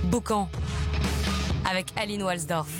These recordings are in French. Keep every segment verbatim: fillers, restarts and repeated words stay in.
Boucan, avec Aline Walsdorf.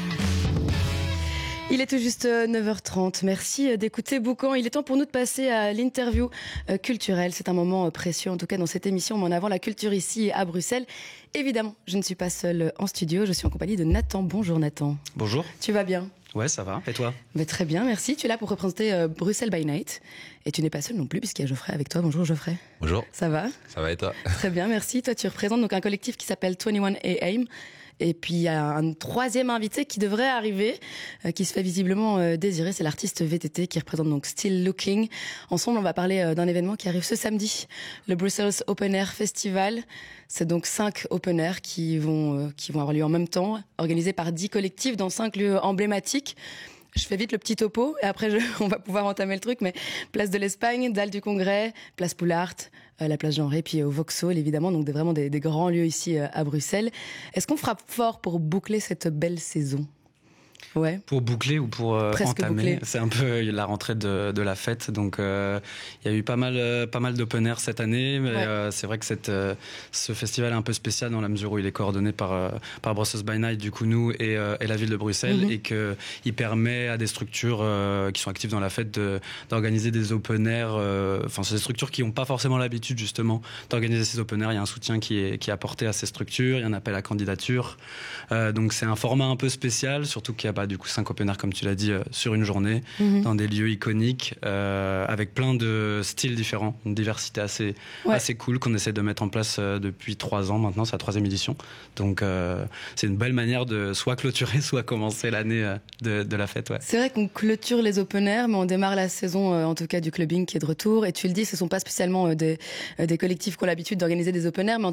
Il est tout juste neuf heures trente. Merci d'écouter Boucan. Il est temps pour nous de passer à l'interview culturelle. C'est un moment précieux, en tout cas dans cette émission, mais en avant la culture ici à Bruxelles. Évidemment, je ne suis pas seule en studio. Je suis en compagnie de Nathan. Bonjour Nathan. Bonjour. Tu vas bien ? Ouais, ça va. Et toi ? Mais très bien, merci. Tu es là pour représenter euh, Bruxelles by Night. Et tu n'es pas seul non plus, puisqu'il y a Geoffrey avec toi. Bonjour Geoffrey. Bonjour. Ça va ? Ça va et toi ? Très bien, merci. Toi, tu représentes donc un collectif qui s'appelle vingt et un A M. Et puis il y a un troisième invité qui devrait arriver, euh, qui se fait visiblement euh, désirer, c'est l'artiste V T T qui représente donc Still Looking. Ensemble, on va parler euh, d'un événement qui arrive ce samedi, le Brussels Open Air Festival. C'est donc cinq open air qui vont euh, qui vont avoir lieu en même temps, organisés par dix collectifs dans cinq lieux emblématiques. Je fais vite le petit topo et après je, on va pouvoir entamer le truc, mais place de l'Espagne, Dalle du Congrès, place Poulart, euh, la place Genré, puis au Vauxhall évidemment, donc des, vraiment des, des grands lieux ici euh, à Bruxelles. Est-ce qu'on frappe fort pour boucler cette belle saison ? Ouais. Pour boucler ou pour euh, Presque entamer, boucler. C'est un peu la rentrée de, de la fête. Donc, euh, il y a eu pas mal, euh, pas mal d'open air cette année, mais Ouais. euh, c'est vrai que cette, euh, ce festival est un peu spécial dans la mesure où il est coordonné par, euh, par Brussels by Night, du coup nous et, euh, et la ville de Bruxelles, Mm-hmm. et que il permet à des structures euh, qui sont actives dans la fête de, d'organiser des open air. Euh, enfin, c'est des structures qui n'ont pas forcément l'habitude justement d'organiser ces open air. Il y a un soutien qui est, qui est apporté à ces structures. Il y a un appel à candidature. Euh, donc c'est un format un peu spécial, surtout qu'il y a bah, du coup cinq open air comme tu l'as dit euh, sur une journée, Mhm. dans des lieux iconiques, euh, avec plein de styles différents, une diversité assez Ouais. assez cool qu'on essaie de mettre en place euh, depuis trois ans maintenant. C'est la troisième édition, donc euh, c'est une belle manière de soit clôturer, soit commencer l'année euh, de, de la fête. Ouais. C'est vrai qu'on clôture les open air, mais on démarre la saison, euh, en tout cas du clubbing qui est de retour. Et tu le dis, ce sont pas spécialement euh, des, euh, des collectifs qui ont l'habitude d'organiser des open air, mais en,